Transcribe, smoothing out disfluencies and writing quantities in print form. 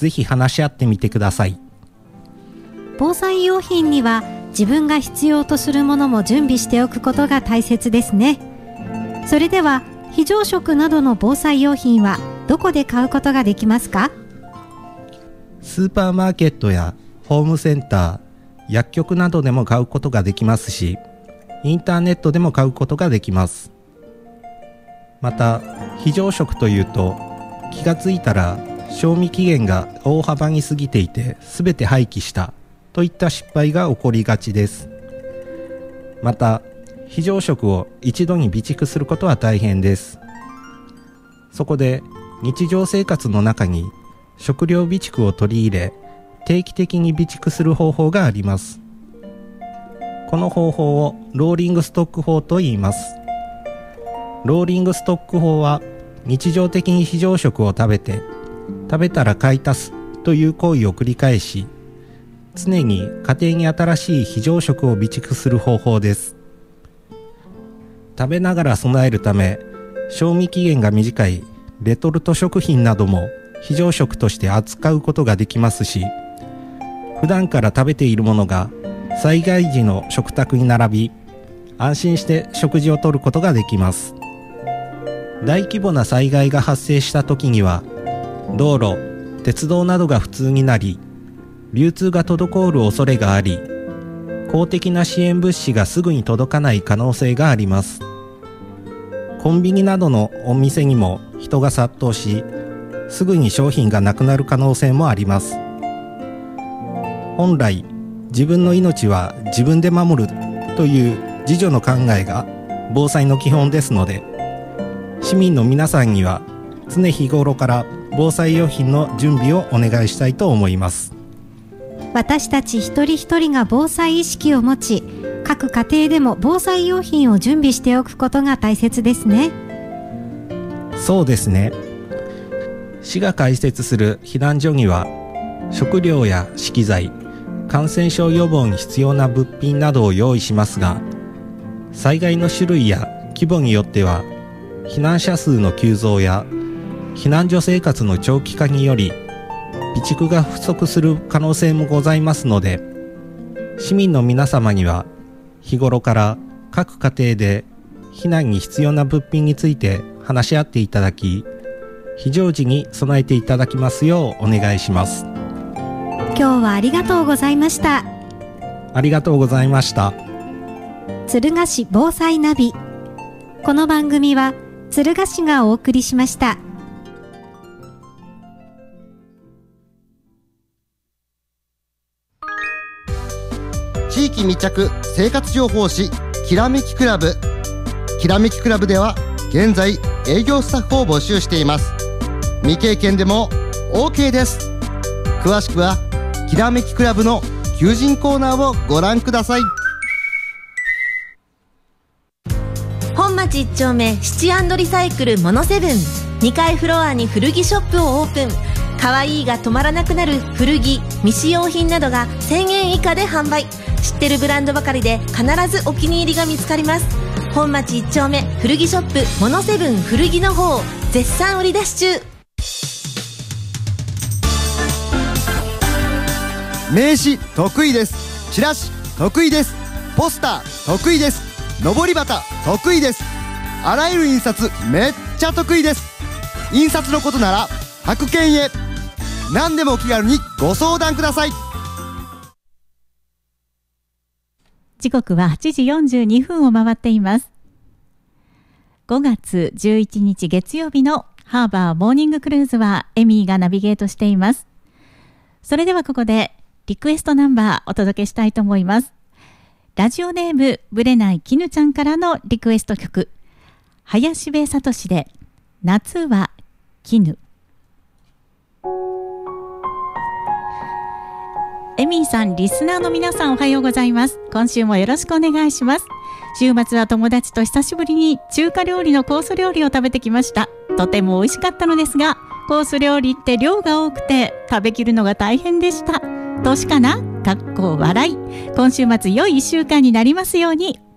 ぜひ話し合ってみてください。 防災用品には自分が必要とするものも準備しておくことが大切ですね。それでは非常食などの防災用品はどこで買うことができますか？ スーパーマーケットやホームセンター、薬局などでも買うことができますし、インターネットでも買うことができます。また非常食というと、気がついたら賞味期限が大幅に過ぎていて全て廃棄したといった失敗が起こりがちです。また非常食を一度に備蓄することは大変です。そこで日常生活の中に食料備蓄を取り入れ、定期的に備蓄する方法があります。この方法をローリングストック法と言います。ローリングストック法は、日常的に非常食を食べたら買い足すという行為を繰り返し、常に家庭に新しい非常食を備蓄する方法です。食べながら備えるため、賞味期限が短いレトルト食品なども非常食として扱うことができますし、普段から食べているものが災害時の食卓に並び、安心して食事をとることができます。大規模な災害が発生した時には、道路、鉄道などが不通になり、流通が滞る恐れがあり、公的な支援物資がすぐに届かない可能性があります。コンビニなどのお店にも人が殺到し、すぐに商品がなくなる可能性もあります。本来、自分の命は自分で守るという自助の考えが防災の基本ですので、市民の皆さんには常日頃から防災用品の準備をお願いしたいと思います。 私たち一人一人が防災意識を持ち、各家庭でも防災用品を準備しておくことが大切ですね。 そうですね。市が開設する避難所には、食料や資機材、感染症予防に必要な物品などを用意しますが、災害の種類や規模によっては、避難者数の急増や避難所生活の長期化により備蓄が不足する可能性もございますので、市民の皆様には日頃から各家庭で避難に必要な物品について話し合っていただき、非常時に備えていただきますようお願いします。 今日はありがとうございました。 ありがとうございました。 敦賀市防災ナビ。この番組は敦賀市がお送りしました。 地域密着生活情報誌きらめきクラブ。きらめきクラブでは現在営業スタッフを募集しています。未経験でも OK です。詳しくはきらめきクラブの求人コーナーをご覧ください。 本町1丁目シチ&リサイクルモノセブン、2階フロアに古着ショップをオープン。可愛いが止まらなくなる古着、未使用品などが1000円以下で販売。知ってるブランドばかりで必ずお気に入りが見つかります。本町1丁目古着ショップモノセブン古着の方、絶賛売り出し中。 名刺得意です。チラシ得意です。ポスター得意です。のぼり旗得意です。あらゆる印刷めっちゃ得意です。印刷のことなら白券へ。何でもお気軽にご相談ください。 時刻は8時42分を回っています。5月11日月曜日のハーバーモーニングクルーズはエミーがナビゲートしています。それではここでリクエストナンバーお届けしたいと思います。ラジオネームぶれないきぬちゃんからのリクエスト曲、林部聡で夏は絹。エミーさん、リスナーの皆さんおはようございます。今週もよろしくお願いします。週末は友達と久しぶりに中華料理のコース料理を食べてきました。とても美味しかったのですが、コース料理って量が多くて食べきるのが大変でした。年かな？笑い。今週末良い1週間になりますように。